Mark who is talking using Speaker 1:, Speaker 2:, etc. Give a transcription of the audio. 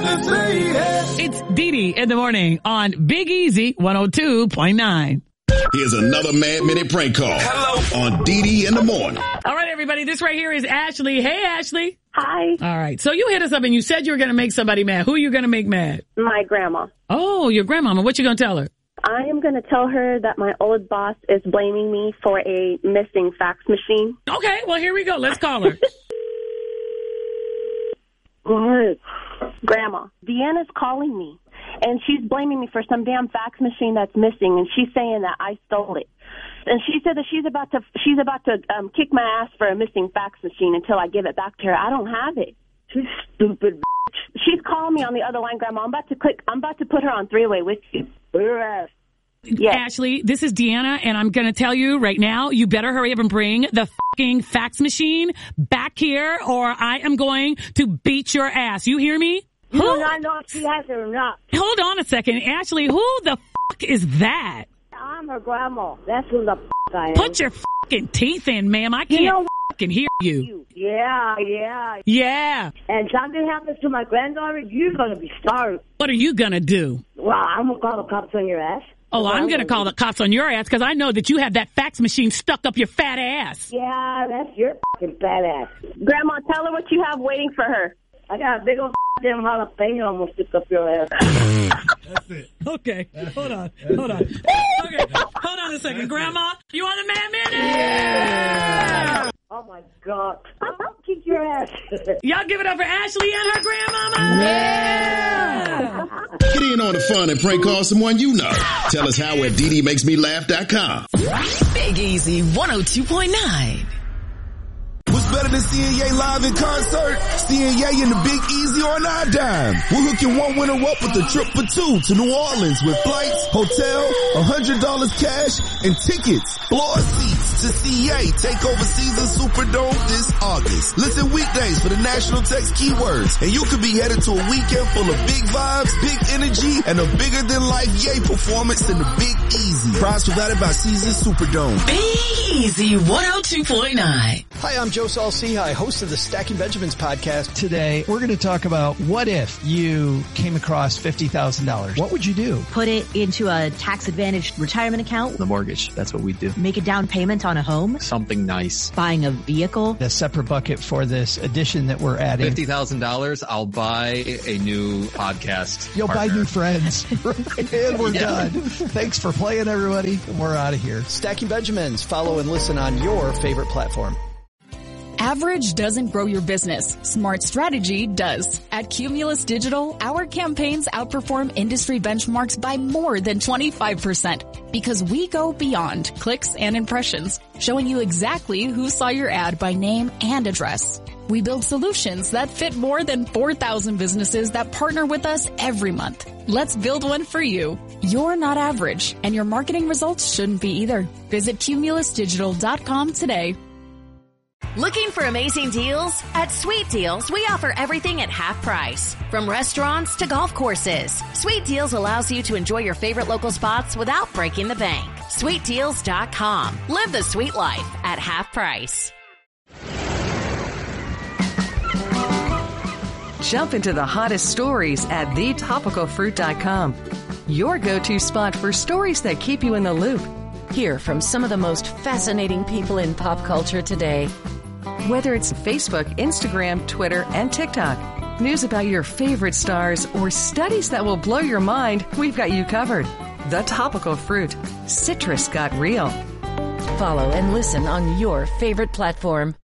Speaker 1: It's Dee Dee in the morning on Big Easy 102.9.
Speaker 2: Here's another Mad Minute prank call. Hello. On Dee Dee in the morning.
Speaker 1: All right, everybody. This right here is Ashley. Hey, Ashley.
Speaker 3: Hi.
Speaker 1: All right. So you hit us up and you said you were going to make somebody mad. Who are you going to make mad?
Speaker 3: My grandma.
Speaker 1: Oh, your grandmama. What you going to tell her?
Speaker 3: I am going to tell her that my old boss is blaming me for a missing fax machine.
Speaker 1: Okay. Well, here we go. Let's call her.
Speaker 3: What? Grandma, Deanna's calling me, and she's blaming me for some damn fax machine that's missing, and she's saying that I stole it. And she said that she's about to kick my ass for a missing fax machine until I give it back to her. I don't have it. She's stupid. She's calling me on the other line, Grandma. I'm about to put her on three-way with you. Your ass. Yes.
Speaker 1: Ashley, this is Deanna, and I'm going to tell you right now, you better hurry up and bring the fucking fax machine back here, or I am going to beat your ass. You hear me?
Speaker 3: You do not know if she has it or not.
Speaker 1: Hold on a second. Ashley, who the fuck is that?
Speaker 3: I'm her grandma. That's who the fuck I am.
Speaker 1: Put your fucking teeth in, ma'am. I can't fucking hear you.
Speaker 3: Yeah.
Speaker 1: Yeah.
Speaker 3: And something happens to my granddaughter, you're going to be sorry.
Speaker 1: What are you going to do?
Speaker 3: Well, I'm going to call the cops on your ass.
Speaker 1: Oh, I'm going to call the cops on your ass because I know that you have that fax machine stuck up your fat ass.
Speaker 3: Yeah, that's your fucking fat ass. Grandma, tell her what you have waiting for her. I got a big old damn jalapeno I'm going to stick up your ass.
Speaker 1: That's it. Okay. Hold on. Okay. Hold on a second. Grandma, you on the Mad Minute? Yeah!
Speaker 3: Oh, my God. I'll kick your ass.
Speaker 1: Y'all give it up for Ashley and her grandmama. Yeah!
Speaker 2: Get in on the fun and prank call someone you know. Tell us how at DDMakesMeLaugh.com.
Speaker 4: Big Easy 102.9.
Speaker 5: What's better than seeing Ye live in concert? Seeing Ye in the Big Easy on our dime. We're hooking one winner up with a trip for two to New Orleans with flights, hotel, $100 cash, and tickets. Floor seats to see Ye take over Caesars Superdome this August. Listen weekdays for the national text keywords, and you could be headed to a weekend full of big vibes, big energy, and a bigger-than-life Ye performance in the Big Easy. Prize provided by Caesars Superdome.
Speaker 4: Big Easy 102.9.
Speaker 6: Hi, I'm Joe Saul-Sehy, host of the Stacking Benjamins podcast. Today, we're going to talk about what if you came across $50,000. What would you do?
Speaker 7: Put it into a tax-advantaged retirement account.
Speaker 8: The mortgage. That's what we do.
Speaker 7: Make a down payment on a home.
Speaker 8: Something nice.
Speaker 7: Buying a vehicle.
Speaker 6: A separate bucket for this addition that we're adding.
Speaker 8: $50,000, I'll buy a new podcast.
Speaker 6: You'll
Speaker 8: partner.
Speaker 6: buy new friends. And we're done. Thanks for playing, everybody. And we're out of here. Stacking Benjamins. Follow and listen on your favorite platform.
Speaker 9: Average doesn't grow your business. Smart strategy does. At Cumulus Digital, our campaigns outperform industry benchmarks by more than 25% because we go beyond clicks and impressions, showing you exactly who saw your ad by name and address. We build solutions that fit more than 4,000 businesses that partner with us every month. Let's build one for you. You're not average, and your marketing results shouldn't be either. Visit cumulusdigital.com today.
Speaker 10: Looking for amazing deals? At Sweet Deals, we offer everything at half price. From restaurants to golf courses, Sweet Deals allows you to enjoy your favorite local spots without breaking the bank. SweetDeals.com. Live the sweet life at half price.
Speaker 4: Jump into the hottest stories at thetopicalfruit.com. Your go-to spot for stories that keep you in the loop. Hear from some of the most fascinating people in pop culture today. Whether it's Facebook, Instagram, Twitter, and TikTok, news about your favorite stars, or studies that will blow your mind, we've got you covered. The Topical Fruit. Citrus got real. Follow and listen on your favorite platform.